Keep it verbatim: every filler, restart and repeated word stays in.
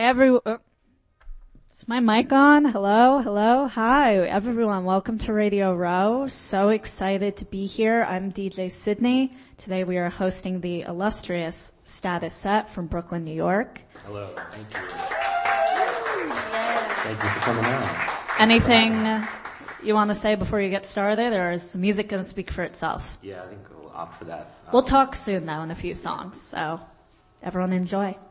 every, uh, is my mic on? Hello, hello, hi, everyone. Welcome to Radio Row. So excited to be here. I'm D J Sydney. Today we are hosting the illustrious Status Set from Brooklyn, New York. Hello, thank you. Thank you for coming out. Anything you want to say before you get started, or is the music going to speak for itself? Yeah, I think we'll opt for that. We'll talk soon, though, in a few songs, so everyone enjoy.